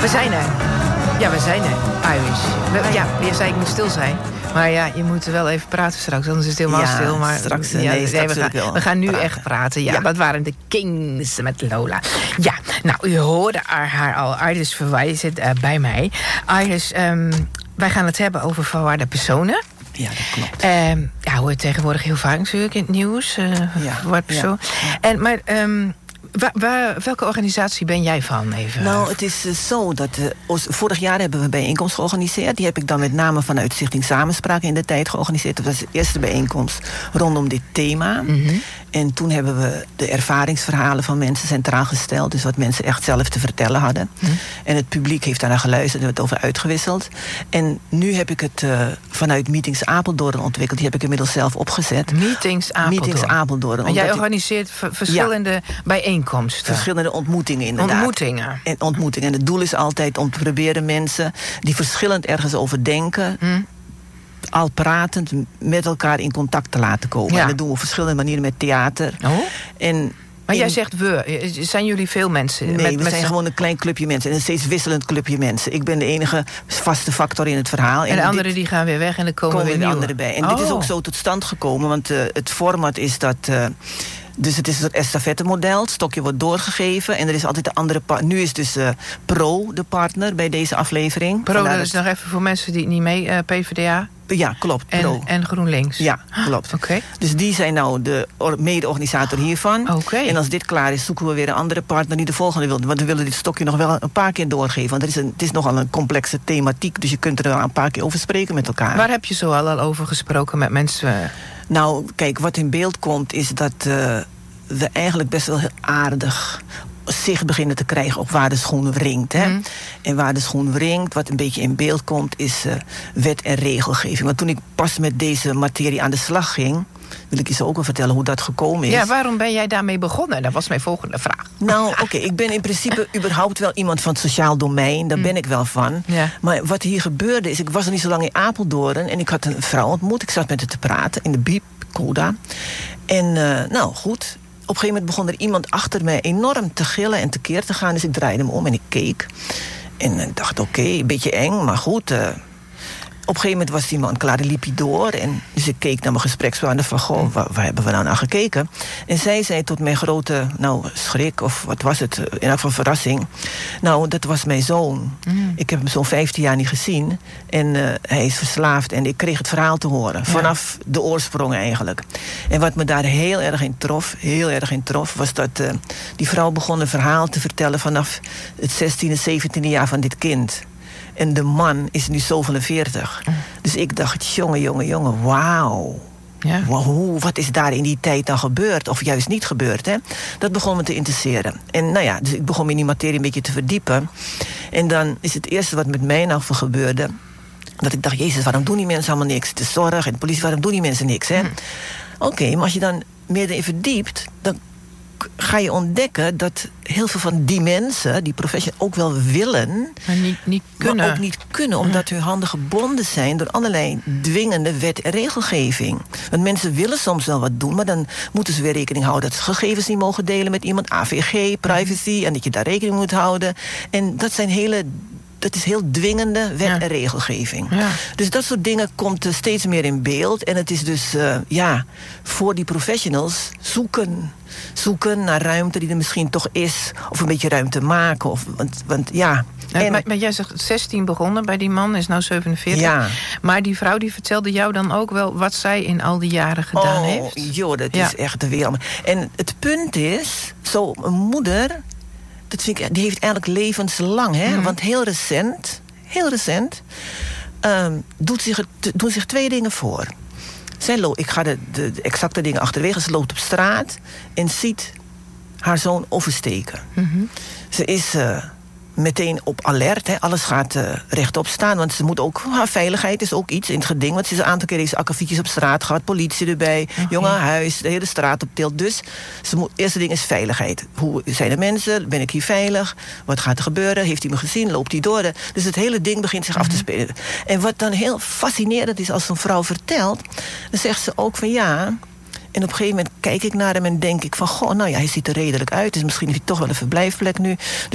We zijn er. Ja, we zijn er, Iris. Je zei ik moet stil zijn. Maar ja, je moet wel even praten straks, anders is het helemaal stil. Maar straks, we gaan nu echt praten. Ja, dat waren de Kings met Lola. Ja, nou, u hoorde haar al. Iris Verwij zit bij mij. Iris, wij gaan het hebben over verwarde personen. Ja, dat klopt. Hoor je tegenwoordig heel vaak natuurlijk in het nieuws. Verwarde persoon. Ja. Maar welke organisatie ben jij van? Even? Nou, het is zo dat vorig jaar hebben we een bijeenkomst georganiseerd. Die heb ik dan met name vanuit Stichting Samenspraak in de tijd georganiseerd. Dat was de eerste bijeenkomst rondom dit thema. Mm-hmm. En toen hebben we de ervaringsverhalen van mensen centraal gesteld. Dus wat mensen echt zelf te vertellen hadden. Mm-hmm. En het publiek heeft daarna geluisterd en het over uitgewisseld. En nu heb ik het vanuit Meetings Apeldoorn ontwikkeld. Die heb ik inmiddels zelf opgezet. Meetings Apeldoorn. En jij organiseert verschillende bijeenkomsten. Verschillende ontmoetingen inderdaad. Ontmoetingen. En het doel is altijd om te proberen mensen die verschillend ergens over denken, al pratend met elkaar in contact te laten komen. Ja. En dat doen we op verschillende manieren met theater. Oh. Maar jij zegt we. Zijn jullie veel mensen? Nee, we zijn gewoon een klein clubje mensen. En een steeds wisselend clubje mensen. Ik ben de enige vaste factor in het verhaal. En de anderen die gaan weer weg en er komen weer nieuwe. Anderen bij. En dit is ook zo tot stand gekomen. Want het format is dat dus het is een soort estafette-model. Het stokje wordt doorgegeven. En er is altijd de andere nu is dus Pro de partner bij deze aflevering. Pro, dat is nog even voor mensen die niet mee, PvdA. Ja, klopt. En GroenLinks. Ja, klopt. Okay. Dus die zijn nou de mede-organisator hiervan. Okay. En als dit klaar is, zoeken we weer een andere partner die de volgende wil. Want we willen dit stokje nog wel een paar keer doorgeven. Want het is nogal een complexe thematiek. Dus je kunt er wel een paar keer over spreken met elkaar. Waar heb je zo al over gesproken met mensen? Nou, kijk, wat in beeld komt is dat we eigenlijk best wel heel aardig zicht beginnen te krijgen op waar de schoen wringt. Hè? Mm. En waar de schoen wringt, wat een beetje in beeld komt, is wet en regelgeving. Want toen ik pas met deze materie aan de slag ging, wil ik je zo ook wel vertellen hoe dat gekomen is. Ja, waarom ben jij daarmee begonnen? Dat was mijn volgende vraag. Nou, oké, ik ben in principe überhaupt wel iemand van het sociaal domein. Daar ben ik wel van. Ja. Maar wat hier gebeurde is, ik was er niet zo lang in Apeldoorn en ik had een vrouw ontmoet. Ik zat met haar te praten in de Biep, Coda. En nou, goed. Op een gegeven moment begon er iemand achter mij enorm te gillen en tekeer te gaan. Dus ik draaide me om en ik keek. En ik dacht, oké, een beetje eng, maar goed. Op een gegeven moment was die man klaar, die liep hij door. En dus ik keek naar mijn gesprekspartner van, goh, waar hebben we nou naar gekeken? En zij zei tot mijn grote, schrik, of wat was het, in elk geval verrassing. Nou, dat was mijn zoon. Mm. Ik heb hem zo'n 15 jaar niet gezien. En hij is verslaafd. En ik kreeg het verhaal te horen. Vanaf de oorsprong eigenlijk. En wat me daar heel erg in trof, was dat die vrouw begon een verhaal te vertellen vanaf het 16e, 17e jaar van dit kind. En de man is nu zo van de 40. Dus ik dacht, jongen, wauw. Ja. Wow, wat is daar in die tijd dan gebeurd? Of juist niet gebeurd, hè? Dat begon me te interesseren. En nou ja, dus ik begon me in die materie een beetje te verdiepen. En dan is het eerste wat met mij nou gebeurde, dat ik dacht, Jezus, waarom doen die mensen allemaal niks? De zorg en de politie, waarom doen die mensen niks, hè? Oké, maar als je dan meer erin verdiept, dan ga je ontdekken dat heel veel van die mensen, die professionals, ook wel willen, maar niet kunnen. Maar ook niet kunnen, omdat hun handen gebonden zijn door allerlei dwingende wet en regelgeving. Want mensen willen soms wel wat doen, maar dan moeten ze weer rekening houden dat ze gegevens niet mogen delen met iemand, AVG, privacy, en dat je daar rekening moet houden. En dat is heel dwingende wet en regelgeving. Ja. Dus dat soort dingen komt steeds meer in beeld. En het is dus, voor die professionals zoeken naar ruimte die er misschien toch is. Of een beetje ruimte maken. Want ja. Maar jij zegt 16 begonnen bij die man, is nou 47. Ja. Maar die vrouw die vertelde jou dan ook wel wat zij in al die jaren gedaan heeft? Joh, dat is echt de wereld. En het punt is, een moeder, dat vind ik, die heeft eigenlijk levenslang, hè? Mm. Want heel recent, doen zich twee dingen voor. Ik ga de exacte dingen achterwege. Ze loopt op straat en ziet haar zoon oversteken. Mm-hmm. Ze is meteen op alert. Hè. Alles gaat rechtop staan. Want ze moet ook, haar veiligheid is ook iets in het geding. Want ze is een aantal keer akkefietjes op straat gehad. Politie erbij. Okay. Jonge huis. De hele straat op tilt. Dus het eerste ding is veiligheid. Hoe zijn de mensen? Ben ik hier veilig? Wat gaat er gebeuren? Heeft hij me gezien? Loopt hij door? Dus het hele ding begint zich af te spelen. En wat dan heel fascinerend is als zo'n vrouw vertelt, dan zegt ze ook van ja. En op een gegeven moment kijk ik naar hem en denk ik van, goh, nou ja, hij ziet er redelijk uit. Dus misschien heeft hij toch wel een verblijfplek nu.